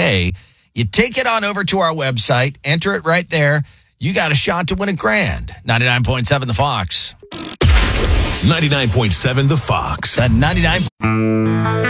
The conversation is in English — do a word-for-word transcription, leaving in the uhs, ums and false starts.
pay. You take it on over to our website, enter it right there. You got a shot to win a grand. ninety-nine point seven The Fox. ninety-nine point seven The Fox. The ninety-nine